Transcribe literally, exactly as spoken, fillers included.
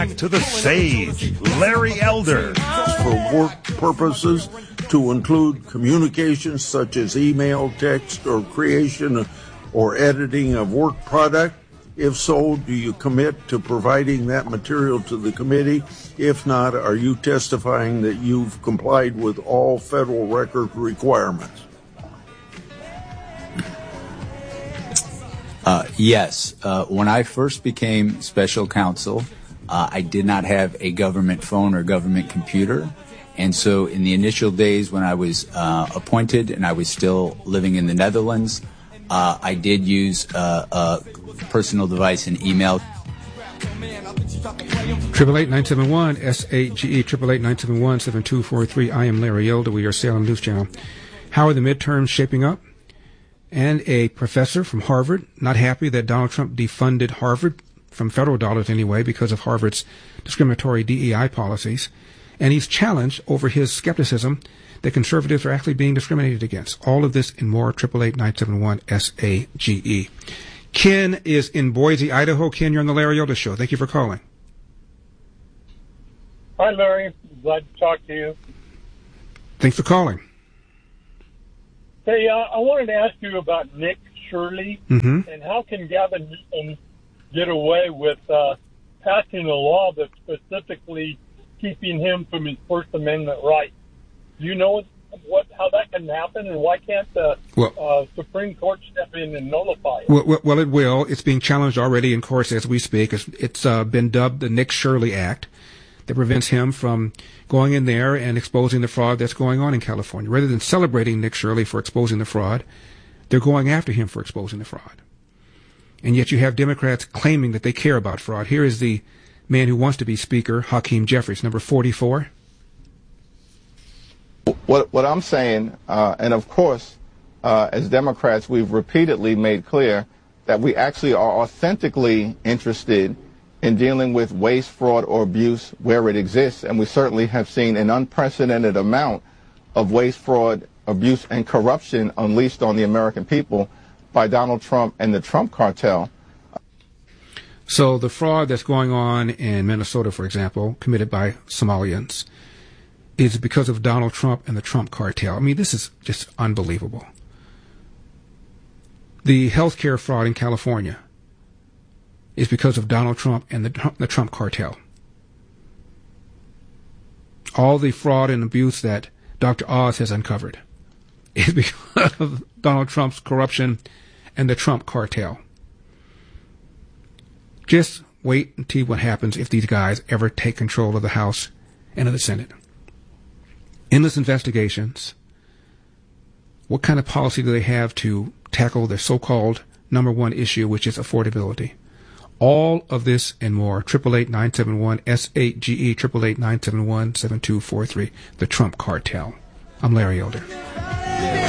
To the sage, Larry Elder. For work purposes, to include communications such as email, text, or creation or editing of work product? If so, do you commit to providing that material to the committee? If not, are you testifying that you've complied with all federal record requirements? Uh, yes. Uh, when I first became special counsel, uh, I did not have a government phone or government computer. And so in the initial days when I was uh, appointed and I was still living in the Netherlands, uh, I did use uh, a personal device and email. Triple eight nine seven one S A G E triple eight nine seven one seven two four three. I am Larry Elder. We are Salem News Channel. How are the midterms shaping up? And a professor from Harvard not happy that Donald Trump defunded Harvard from federal dollars anyway because of Harvard's discriminatory D E I policies. And he's challenged over his skepticism that conservatives are actually being discriminated against. All of this and more. Triple eight nine seven one S A G E. Ken is in Boise, Idaho. Ken, you're on the Larry Elder Show. Thank you for calling. Hi, Larry. Glad to talk to you. Thanks for calling. Hey, uh, I wanted to ask you about Nick Shirley, mm-hmm. and how can Gavin Newsom get away with uh, passing a law that's specifically keeping him from his First Amendment rights? Do you know what, what how that can happen, and why can't the well, uh, Supreme Court step in and nullify it? Well, well, it will. It's being challenged already in courts as we speak. It's, it's uh, been dubbed the Nick Shirley Act, that prevents him from going in there and exposing the fraud that's going on in California. Rather than celebrating Nick Shirley for exposing the fraud, they're going after him for exposing the fraud. And yet you have Democrats claiming that they care about fraud. Here is the man who wants to be Speaker, Hakeem Jeffries, number forty-four. What, what I'm saying, uh, and of course, uh, as Democrats, we've repeatedly made clear that we actually are authentically interested in dealing with waste, fraud, or abuse where it exists. And we certainly have seen an unprecedented amount of waste, fraud, abuse, and corruption unleashed on the American people by Donald Trump and the Trump cartel. So the fraud that's going on in Minnesota, for example, committed by Somalians, is because of Donald Trump and the Trump cartel. I mean, this is just unbelievable. The healthcare fraud in California is because of Donald Trump and the, the Trump cartel. All the fraud and abuse that Doctor Oz has uncovered is because of Donald Trump's corruption and the Trump cartel. Just wait and see what happens if these guys ever take control of the House and of the Senate. Endless investigations. What kind of policy do they have to tackle their so-called number one issue, which is affordability? All of this and more. Triple eight nine seven one S eight G E. Triple eight nine seven one seven two four three. The Trump cartel. I'm Larry Elder.